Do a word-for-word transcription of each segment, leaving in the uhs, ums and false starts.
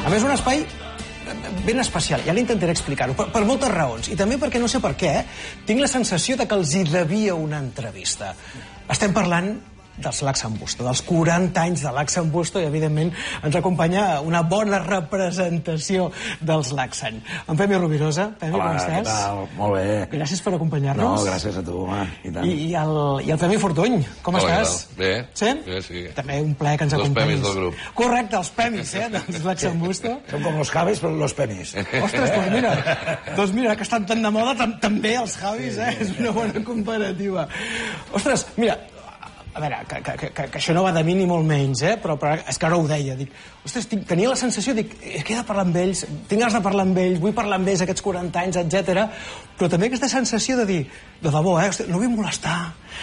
A més, un espai ben especial, ja l'intentaré explicar-ho, per, per moltes raons, i també perquè no sé per què, tinc la sensació de que els hi devia una entrevista. Estem parlant dels Lax'n'Busto, dels quaranta anys de Lax'n'Busto, i evidentment ens acompanya una bona representació dels Lax'n. En Pemi Rovirosa. Pemi, com estàs? Hola, què tal? Molt bé. Gràcies per acompanyar-nos. No, gràcies a tu, home, i tant. I, i, el, i el Pemi Fortuny, com Hola, estàs? Bé. Sí? Sí, sí. També un plaer que ens Els acompanyis. Pemis del grup. Correcte, els Pemis, eh, dels Lax'n'Busto. Som com los Javis, però los Pemis. Ostres, doncs mira, doncs mira, que estan tan de moda, tam també els Javis, eh? És una bona comparativa. Ostres, mira, a veure, que, que, que, que això no va de mi ni molt menys, eh? però, però és que ara ho deia. Dic, ostres, tinc, tenia la sensació, dic, és que he de parlar amb ells, tinc ganes de parlar amb ells, vull parlar amb ells aquests quaranta anys, etcètera. Però també aquesta sensació de dir, de debò, eh? Ostres, no vull molestar.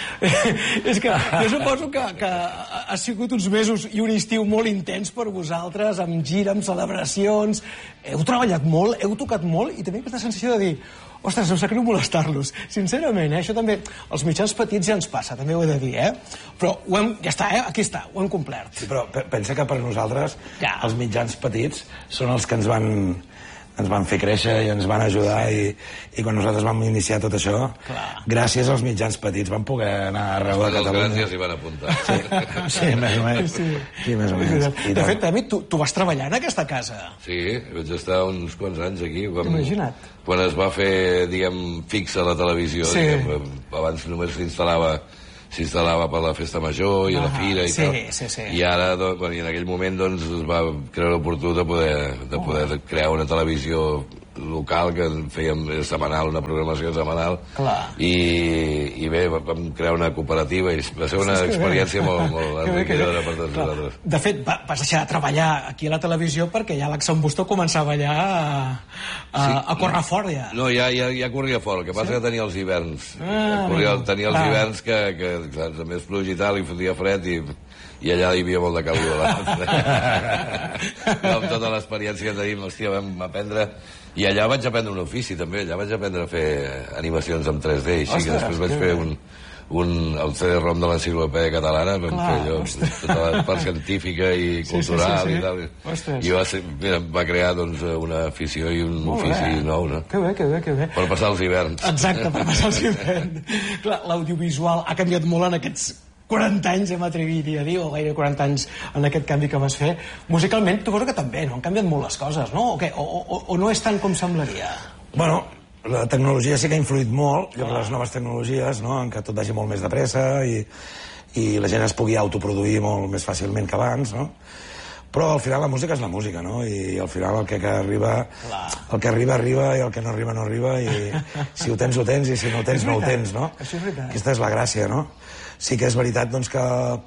És que jo suposo que, que ha sigut uns mesos i un estiu molt intens per vosaltres, amb gira, amb celebracions. Heu treballat molt, heu tocat molt, i també aquesta sensació de dir, ostres, em sap greu molestar-los. Sincerament, eh? Això també, els mitjans petits ja ens passa, també ho he de dir, eh? Però ho hem, ja està, eh? Aquí està, ho hem complert. Sí, però pensa que per nosaltres ja. Els mitjans petits són els que ens van, ens van fer créixer i ens van ajudar, i, i quan nosaltres vam iniciar tot això, clar. Gràcies als mitjans petits vam poder anar arreu de Catalunya. Els grans ja s'hi van apuntar. Sí, sí, més o menys. Sí, sí més o menys. De fet, Pemi, tu, tu vas treballar en aquesta casa. Sí, vaig estar uns quants anys aquí. Quan, Imagina't. Quan es va fer, diguem, fixa la televisió, sí. diguem, abans només s'instal·lava s'instal·lava per la festa major i a la fira i sí, tal. Sí, sí. I ara, doncs, bueno, i en aquell moment, doncs, es va creure oportú de poder, de poder oh. crear una televisió local que fèiem setmanal, una programació setmanal. Clar. I, i bé, vam crear una cooperativa i va ser una experiència bé. molt, molt enriquidora per tots nosaltres. De fet, vas deixar de treballar aquí a la televisió perquè ja Lax'n'Busto començava allà a, a, sí. a córrer fort, ja. No, ja, ja, ja corria fort, el que passa sí? que tenia els hiverns. Ah, corria, tenia els clar. hiverns que, que clar, més pluja i tal, i fotia fred, i, i allà hi havia molt de calor. No, amb tota l'experiència que tenim, hòstia, vam aprendre. I allà vaig aprendre un ofici, també. Allà vaig aprendre a fer animacions en tres D, així que després vaig fer un, un, el C D ROM de l'enciclopèdia catalana, vam clar, fer allò, tota la part científica i cultural sí, sí, sí, sí. i tal. Ostres. I va, ser, mira, va crear doncs, una afició i un molt ofici bé. nou, no? Que bé, que bé, que bé. Per passar els hiverns. Exacte, per passar els hiverns. Clar, l'audiovisual ha canviat molt en aquests quaranta anys, hem atrevit a dir, o gairebé quaranta anys en aquest canvi que vas fer. Musicalment, tu veus que també, no? Han canviat molt les coses, no? O, què? o, o, o no és tant com semblaria? Bueno, la tecnologia sí que ha influït molt, ah. les noves tecnologies, no? En què tot vagi molt més de pressa i, i la gent es pugui autoproduir molt més fàcilment que abans, no? Però al final la música és la música, no? I al final el que, que arriba, clar. el que arriba, arriba, i el que no arriba, no arriba, i si ho tens, ho tens, i si no ho tens, no ho tens, no? Això és veritat. Aquesta és la gràcia, no? Sí que és veritat, doncs, que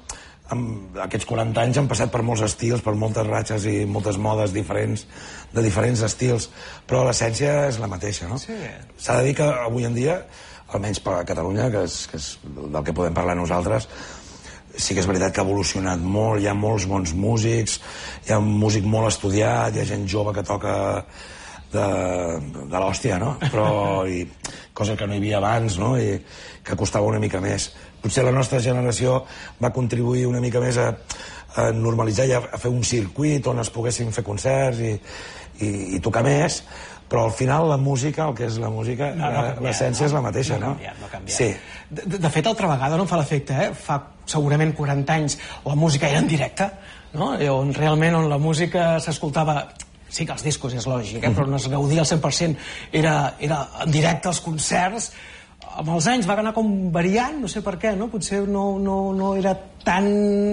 amb aquests quaranta anys han passat per molts estils, per moltes ratxes i moltes modes diferents, de diferents estils, però l'essència és la mateixa, no? Sí. S'ha de dir que avui en dia, almenys per a Catalunya, que és, que és del que podem parlar nosaltres, sí que és veritat que ha evolucionat molt, hi ha molts bons músics, hi ha un músic molt estudiat, hi ha gent jove que toca de, de l'hòstia, no? Però, i, cosa que no hi havia abans, no? I que costava una mica més. Potser la nostra generació va contribuir una mica més a, a normalitzar i a, a fer un circuit on es poguessin fer concerts i, i, i tocar més, però al final la música, el que és la música, no, no l'essència no, és la mateixa, no? No ha canviat, no ha canviat. Sí. De, de fet, altra vegada no em fa l'efecte, eh? Fa segurament quaranta anys la música era en directe, no? On realment on la música s'escoltava... Sí que els discos és lògic, eh? Però no es gaudia al cent per cent. Era, era en directe als concerts. Amb els anys va anar com variant, no sé per què, no? Potser no, no, no era tan...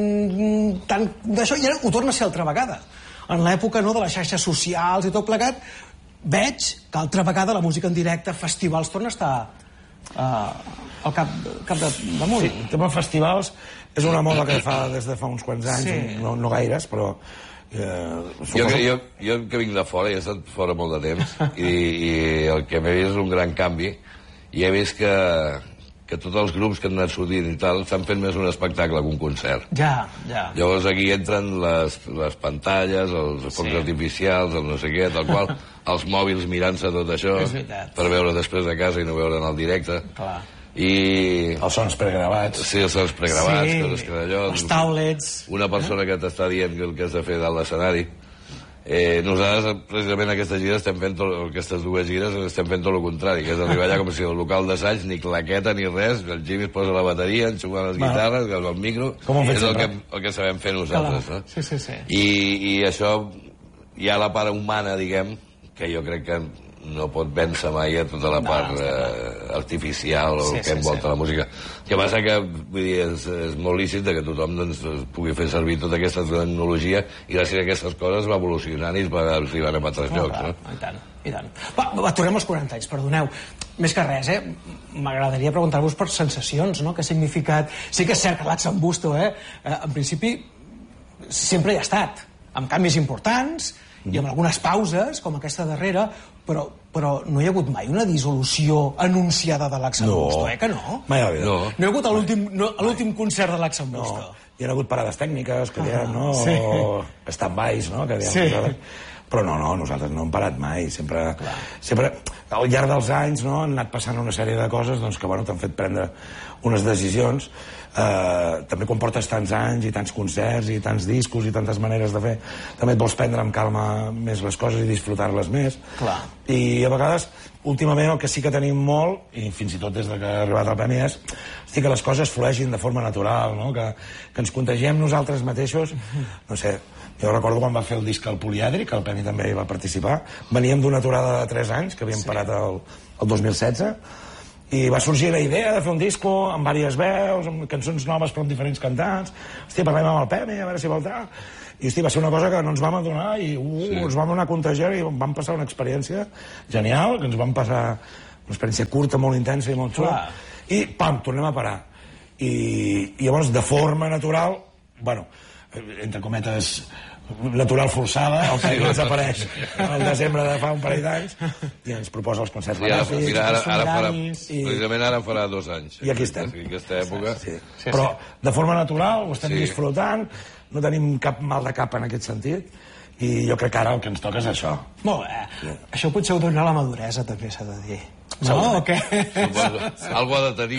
tan d'això, i ara ho torna a ser altra vegada. En l'època, no, de les xarxes socials i tot plegat, veig que altra vegada la música en directe, festivals, torna a estar uh, al cap, cap de, damunt. Sí, el tema festivals és una moda que fa des de fa uns quants anys, sí. no, no gaires, però... Eh, jo, jo, jo que vinc de fora, he estat fora molt de temps, i, i el que m'he vist és un gran canvi, i he vist que, que tots els grups que han anat sortint i tal estan fent més un espectacle que un concert. Ja, ja. Llavors aquí entren les, les pantalles, els focs sí. artificials, el no sé què, tal qual, els mòbils mirant-se tot això, per veure després de casa i no veure en el directe. Clar. I... els sons pregravats. Sí, els sons pregravats, sí, coses que d'allò... els taulets... Una persona que t'està dient el que has de fer dalt l'escenari Eh, nosaltres, precisament, aquestes gires estem fent tot, aquestes dues gires estem fent tot el contrari, que és arribar allà com si el local d'assaig, ni claqueta ni res, el Jimmy es posa la bateria, enxuga les guitarres, el micro, és el que, el que sabem fer nosaltres. No? Sí, sí, sí. I, I això, hi ha la part humana, diguem, que jo crec que no pot vèncer mai a tota la part no, eh, artificial o sí, que envolta sí, sí. la música. El que passa que vull dir, és, és molt lícit que tothom doncs, pugui fer servir tota aquesta tecnologia i gràcies a aquestes coses va evolucionant i es va arribant a altres oh, llocs. Clar, no? I tant, i tant. Va, va, tornem als quaranta anys, perdoneu. Més que res, eh? M'agradaria preguntar-vos per sensacions, no? Què ha significat... Sí que és cert que l'Axambusto, eh? En principi, sempre hi ha estat, amb canvis importants i amb algunes pauses, com aquesta darrera, però, però no hi ha hagut mai una dissolució anunciada de l'Axambusto, no. eh, que no? Mai ha hagut. No, no hi ha hagut a l'últim no, concert de l'Axambusto. No. Hi ha hagut parades tècniques, que diem, ah, no? Sí. O stand-bys, no? Que diem, sí. nosaltres... Però no, no, nosaltres no hem parat mai. Sempre, sempre al llarg dels anys, no, han anat passant una sèrie de coses doncs, que bueno, t'han fet prendre unes decisions. Eh, també quan portes tants anys i tants concerts i tants discos i tantes maneres de fer, també et vols prendre amb calma més les coses i disfrutar-les més. Clar. I a vegades, últimament, el que sí que tenim molt, i fins i tot des de que ha arribat el premi, és hosti, que les coses flueixin de forma natural, no? que, que ens contagiem nosaltres mateixos. No sé, jo recordo quan va fer el disc al Polièdric, que el Penny també hi va participar, veníem d'una aturada de tres anys, que havíem sí. parat el, el dos mil setze, i va sorgir la idea de fer un disco amb diverses veus, amb cançons noves però amb diferents cantants. Hòstia, parlem amb el Penny, a veure si vol tal. I, hosti, va ser una cosa que no ens vam adonar i uh, sí. ens vam donar a contagiar i vam passar una experiència genial, que ens vam passar una experiència curta, molt intensa i molt xula. I, pam, tornem a parar. I, i llavors, de forma natural, bueno, entre cometes, natural forçada, el que ens apareix al desembre de fa un parell d'anys i ens proposa els concerts sí, ara, mira, ara, ara farà, i... precisament ara farà dos anys i aquí estem en aquesta època sí, sí. Sí, però de forma natural ho estem sí. disfrutant, no tenim cap mal de cap en aquest sentit i jo crec que ara el que ens toca és això. Molt bé, sí. Això potser ho dona la maduresa també s'ha de dir. No, o què? Algo ha de tenir.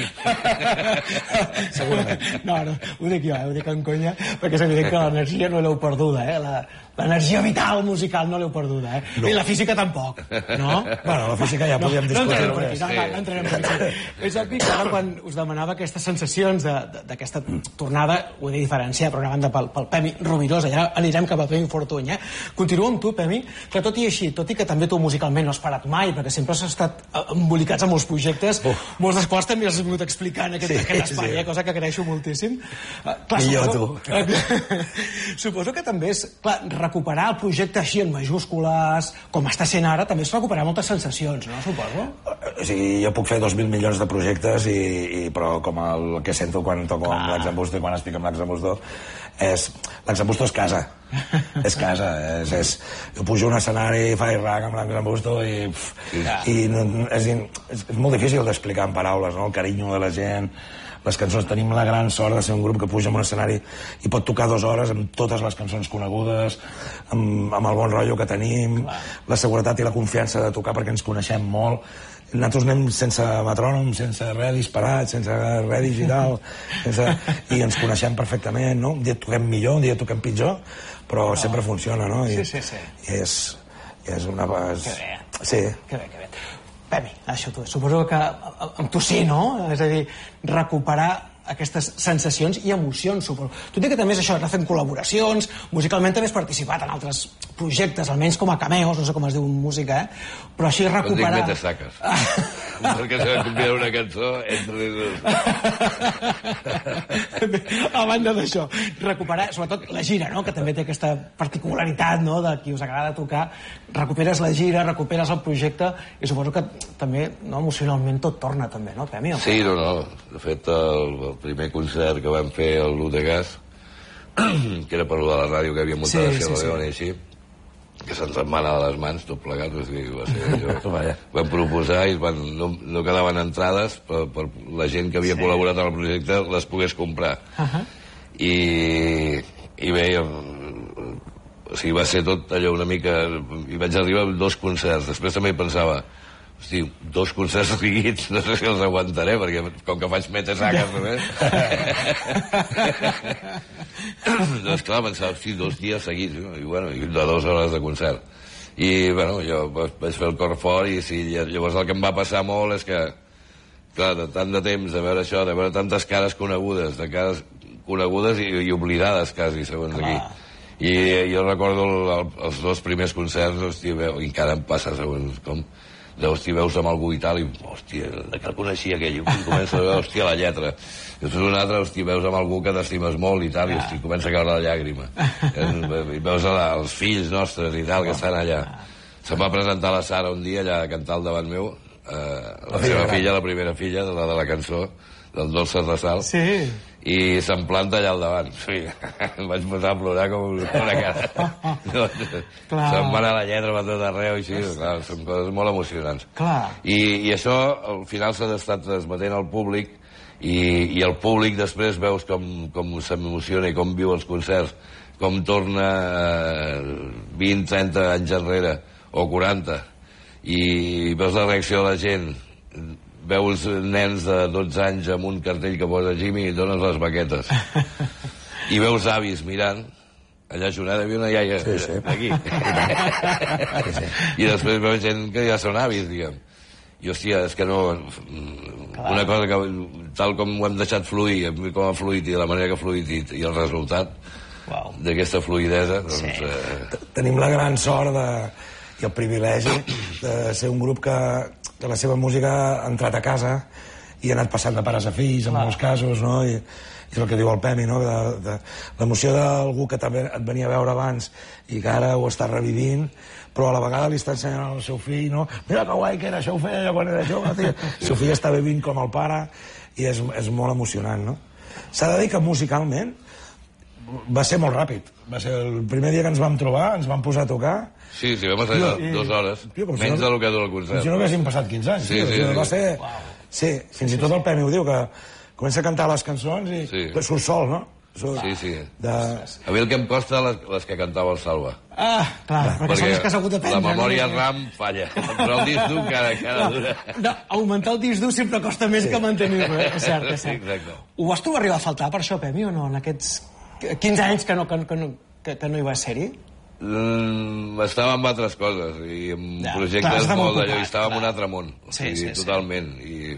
Segurament. No, no, ho dic jo, eh? Ho dic en conya, perquè és evident que l'energia no l'heu perduda, eh? La, l'energia vital musical no l'heu perduda, eh? No. I la física tampoc, no? Bueno, la física ja podíem no, discutir. No entrarem per aquí, no, no, no entrarem per aquí. És obvi que ara quan us demanava aquestes sensacions d'aquesta tornada, ho he de diferenciar, per una banda pel, pel Pemi Rovirosa, ja anirem cap a Pemi Fortuny, eh? Continuo amb tu, Pemi, que tot i així, tot i que també tu musicalment no has parat mai, perquè sempre has estat embolicats amb molts projectes, uh. molts dels quals també has vingut explicant aquest, sí, aquest espai, sí. eh? Cosa que agraeixo moltíssim. Uh, clar, I suposo, jo, tu. Suposo que també és, clar, recuperar el projecte així en majúscules, com està sent ara, també és recuperar moltes sensacions, no? Suposo? O sigui, jo puc fer dos mil milions de projectes, i, i, però com el que sento quan toco ah. amb l'Axambusto i quan estic amb l'Axambusto, és... L'Axambusto és casa. És casa. És, és... Jo pujo a un escenari, faig rac amb l'Axambusto i... Pff, ja. i no, és, és, és molt difícil d'explicar en paraules, no? El carinyo de la gent, les cançons. Tenim la gran sort de ser un grup que puja en un escenari i pot tocar dues hores amb totes les cançons conegudes, amb, amb el bon rotllo que tenim, clar. La seguretat i la confiança de tocar perquè ens coneixem molt. Nosaltres anem sense metrònom, sense res disparat, sense res digital, sense... i ens coneixem perfectament, no? Un dia toquem millor, un dia toquem pitjor, però no. sempre funciona, no? I, sí, sí, sí. I és, i és una... És... Que bé. Sí. Que bé, que bé. Pemi, això tu, suposo que amb tu sí, no? És a dir, recuperar aquestes sensacions i emocions, suposo. Tu dic que també és això, has fet col·laboracions, musicalment també has participat en altres projectes, almenys com a cameos, no sé com es diu en música, eh? Però així recuperar... No dic metasaques. Perquè s'ha de convidar una cançó entre dos. A banda d'això, recuperar, sobretot la gira, no? Que també té aquesta particularitat, no? De qui us agrada tocar. Recuperes la gira, recuperes el projecte i suposo que també, no, emocionalment tot torna també, no, Pemi? Sí, no, no. De fet, el, el primer concert que vam fer al L'U de Gas, que era per lo de la ràdio que havia muntat sí, a Sierra sí, Leone sí. i així, que se'ns en va anar de les mans tot plegat, o sigui, va ser allò. Vam proposar i van, no, no quedaven entrades per, per la gent que havia sí. col·laborat en el projecte les pogués comprar. Uh -huh. I, i bé, o sigui, va ser tot allò una mica... I vaig arribar a dos concerts. Després també pensava, Hosti, dos concerts seguits, no sé si els aguantaré, perquè com que faig metesagues només... doncs clar, pensava, hosti, dos dies seguits, no? I bueno, de dues hores de concert. I, bueno, jo vaig fer el cor fort i sí, llavors el que em va passar molt és que, clar, de tant de temps, de veure això, de veure tantes cares conegudes, de cares conegudes i, i oblidades, quasi, segons aquí. I jo recordo el, el, els dos primers concerts, hòstia, veu, i encara em passa, segons com, de, hòstia, veus amb algú i tal, i, hòstia, de que el coneixia aquell, i comença a veure, hòstia, la lletra. I després un altre, hòstia, veus amb algú que t'estimes molt i tal, i, hòstia, comença a caure la llàgrima. I veus la, els fills nostres i tal, que estan allà. Se'm va presentar la Sara un dia allà a cantar al davant meu, eh, la seva filla, la primera filla, de la de la cançó, del Dolces de Sal. Sí. I se'm planta allà al davant. Sí, em vaig posar a plorar com una cara. No, se'm va anar la lletra per tot arreu i així, clar, són coses molt emocionants. Clar. I, i això al final s'ha d'estar transmetent al públic i, i el públic després veus com, com s'emociona i com viu els concerts, com torna vint, trenta anys enrere o quaranta i veus la reacció de la gent, veus nens de dotze anys amb un cartell que posa Jimmy i dones les baquetes. I veus avis mirant, allà Jonada, hi havia una iaia sí, sí. aquí. Sí, sí. I després veus gent que ja són avis, diguem. I, hòstia, és que no... Una cosa que, tal com ho hem deixat fluir, com ha fluït i de la manera que ha fluït i, i el resultat wow. d'aquesta fluïdesa, doncs... Sí. Eh... Tenim la gran sort de, i el privilegi de ser un grup que... que la seva música ha entrat a casa i ha anat passant de pares a fills, en molts casos, no? I, i és el que diu el Pemi, no? De, de, l'emoció d'algú que també et venia a veure abans i que ara ho està revivint, però a la vegada li està ensenyant al seu fill, no? Mira que guai que era, això ho feia jo quan era jove, tio. El seu fill està vivint com el pare i és, és molt emocionant, no? S'ha de dir que musicalment va ser molt ràpid. Va ser el primer dia que ens vam trobar, ens vam posar a tocar. Sí, sí, vam estar allà dues hores, tio, menys si no, del que dura el concert. Com si no haguéssim passat quinze anys. Sí, sí, sí. Va ser... Wow. Sí, fins i tot el Pemi ho diu, que comença a cantar les cançons i sí. surt sol, no? Surt sí, sí. De... A mi el que em costa les, les que cantava el Salva. Ah, clar, perquè, perquè són les que has hagut d'aprendre. La memòria no? RAM falla, però el disc dur cada, cada no, dura. No, augmentar el disc dur sempre costa més sí. que mantenir-lo, eh? És cert, és cert. Exacte. Ho vas trobar arribar a faltar per això, Pemi, o no? En aquests quinze anys que no, que, que no, que, que no hi vas ser-hi? Mm, estava amb altres coses i amb ja, projectes clar, molt d'allò i estava clar. en un altre món o sí, sigui, sí, totalment sí. i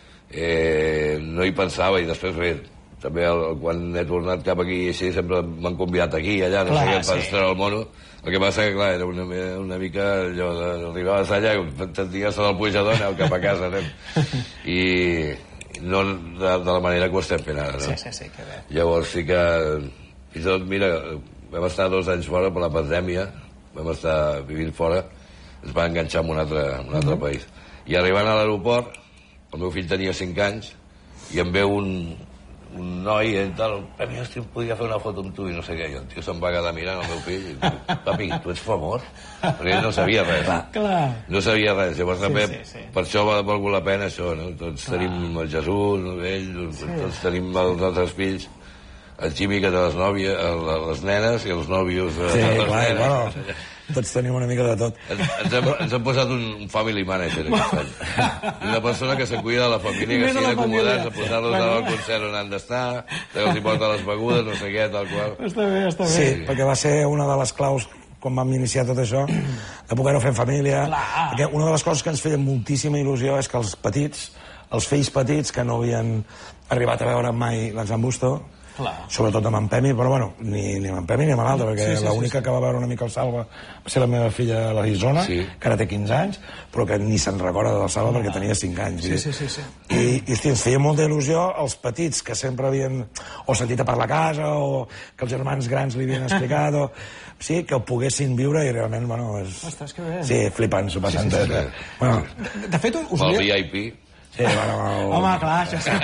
eh, no hi pensava i després res, també el, quan he tornat cap aquí i així sempre m'han convidat aquí i allà, no clar, sé què, sí. per estar al mono. El que passa que, clar, era una, una mica allò d'arribaves allà i t'enties al pujador, aneu cap a casa, anem. I no de, de la manera que ho estem fent ara, no? Sí, sí, sí, que bé. Llavors sí que, fins i tot, mira, vam estar dos anys fora per la pandèmia, vam estar vivint fora, ens va enganxar en un altre, en un altre uh-huh. país. I arribant a l'aeroport, el meu fill tenia cinc anys, i em veu un, un noi i tal, Pemi, hosti, podria fer una foto amb tu i no sé què. I el tio se'm va quedar mirant el meu fill i diu, papi, tu ets famós? Perquè ell no sabia res. Clar. No sabia res. Llavors sí, també, sí, sí. per això va valgut la pena això, no? Tots clar. tenim el Jesús, ell, sí. tots tenim els altres fills, el Jimmy que té les nòvies, les nenes i els nòvios de sí, les clar, nenes. Bueno, tots tenim una mica de tot. Ens, ens, hem, ens hem posat un, un family manager aquest any. Una persona que se cuida de la família, que s'hi d'acomodar, a posar-los bueno. al concert on han d'estar, que els hi porta les begudes, no sé què, tal qual. Està bé, està bé. Sí, perquè va ser una de les claus quan vam iniciar tot això, de poder-ho fer en família. Clar. Perquè una de les coses que ens feia moltíssima il·lusió és que els petits, els fills petits que no havien arribat a veure mai l'Exam Busto, clar. Sobretot amb en Pemi, però bueno, ni, ni amb en Pemi ni amb l'altre, perquè sí, sí, l'única sí, sí. que va veure una mica el Salva va ser la meva filla, la Isona, sí. que ara té quinze anys, però que ni se'n recorda del Salva ah. perquè tenia cinc anys. Sí, sí, sí, sí. I, i hosti, ens feia molta il·lusió els petits que sempre havien o sentit a parlar a casa o que els germans grans li havien explicat o... Sí, que ho poguessin viure i realment, bueno... És... Ostres, que bé. Sí, flipant, s'ho passen. Sí, sí, sí. Bueno. De, de fet, us volia... El V I P... Sí, bueno, el... Home, clar, això sí.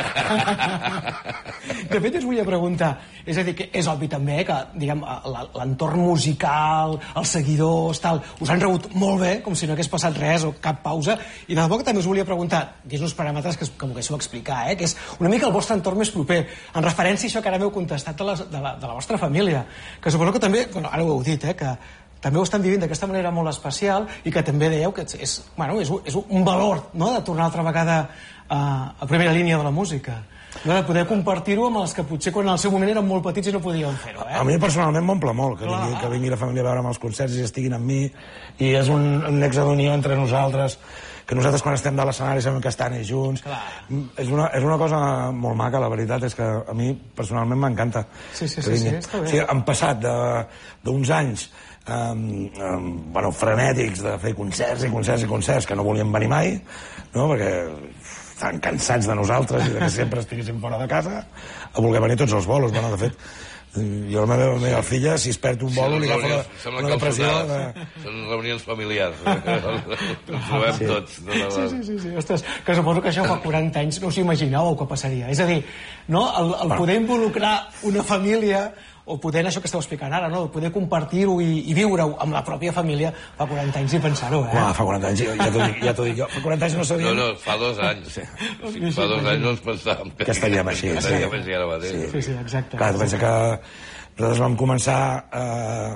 De fet, us volia preguntar, és a dir, que és obvi també que, diguem, l'entorn musical, els seguidors, tal, us han rebut molt bé, com si no hagués passat res o cap pausa, i de debò que també us volia preguntar, dins uns paràmetres que, que m'ho explicar, eh, que és una mica el vostre entorn més proper, en referència a això que ara m'heu contestat de la, de, la, de la vostra família, que suposo que també, bueno, ara ho heu dit, eh, que també ho estan vivint d'aquesta manera molt especial i que també dèieu que és, bueno, és, és un valor, no?, de tornar altra vegada a, a primera línia de la música, no?, de poder compartir-ho amb els que potser quan en el seu moment eren molt petits i no podien fer-ho, eh? A mi personalment m'omple molt que vingui, que vingui la família a veure'm als concerts i estiguin amb mi, i és un, un nexe d'unió entre nosaltres, que nosaltres quan estem de l'escenari sabem que estan ells junts. És una, és una cosa molt maca, la veritat és que a mi personalment m'encanta. Sí, sí, sí, sí, està bé. O sigui, han passat d'uns anys um, um, bueno, frenètics de fer concerts i concerts i concerts que no volien venir mai, no?, perquè estan cansats de nosaltres i de que sempre estiguéssim fora de casa, a voler venir tots els bolos. Bueno, de fet, jo a la meva, meva filla, si es perd un bolo, li agafa una depressió. De... Són reunions familiars. Ens trobem sí. tots. Sí, sí, sí, sí. Ostres, que suposo que això fa quaranta anys no us imaginàveu que passaria. És a dir, no? el, el poder involucrar una família, o poder, això que esteu explicant ara, no?, poder compartir-ho i, i viure-ho amb la pròpia família fa quaranta anys i pensar-ho, eh? Uah, fa quaranta anys, ja t'ho dic, ja t'ho dic jo. Fa quaranta anys no sabíem... No, no, fa dos anys. Sí. Fa dos anys no ens pensàvem que estaríem així. Que estaríem així ara mateix. Sí, sí, exacte. Clar, pensa que nosaltres vam començar a,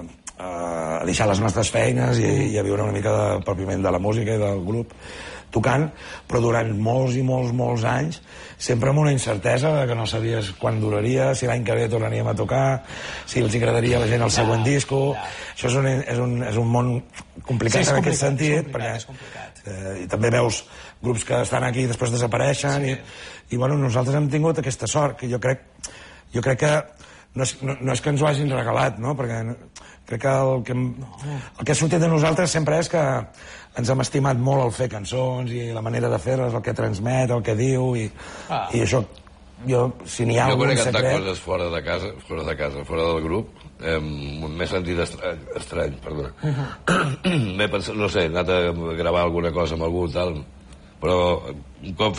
a deixar les nostres feines i, i a viure una mica de pròpiament de la música i del grup tocant, però durant molts i molts, molts anys, sempre amb una incertesa de que no sabies quan duraria, si l'any que ve tornaríem a tocar, si els agradaria a la gent el següent disco. Això és un, és un, és un món complicat sí, en aquest sentit, perquè eh, i també veus grups que estan aquí i després desapareixen, sí. i, i bueno, nosaltres hem tingut aquesta sort, que jo crec, jo crec que no és, no, no és que ens ho hagin regalat, no?, perquè crec que el que, el que ha sortit de nosaltres sempre és que ens hem estimat molt el fer cançons i la manera de fer-les, el que transmet, el que diu, i, ah. i això, jo, si n'hi ha jo algun secret... Jo quan he cantat secret... coses fora de casa, fora de casa, fora del grup, eh, m'he sentit estrany, estrany perdona. Uh-huh. M'he pensat, no sé, he anat a gravar alguna cosa amb algú, tal, però un cop